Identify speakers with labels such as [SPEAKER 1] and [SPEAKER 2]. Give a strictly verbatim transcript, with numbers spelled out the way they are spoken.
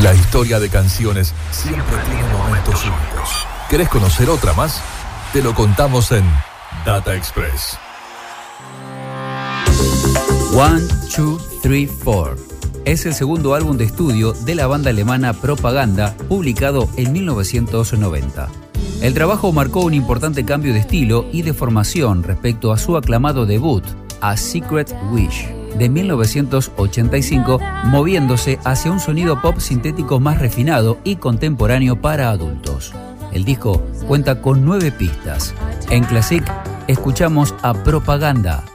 [SPEAKER 1] La historia de canciones siempre tiene momentos únicos. ¿Querés conocer otra más? Te lo contamos en Data Express.
[SPEAKER 2] One, two, three, four. Es el segundo álbum de estudio de la banda alemana Propaganda, publicado en mil novecientos noventa. El trabajo marcó un importante cambio de estilo y de formación respecto a su aclamado debut, A Secret Wish, de mil novecientos ochenta y cinco, moviéndose hacia un sonido pop sintético más refinado y contemporáneo para adultos. El disco cuenta con nueve pistas. En Classic escuchamos a Propaganda.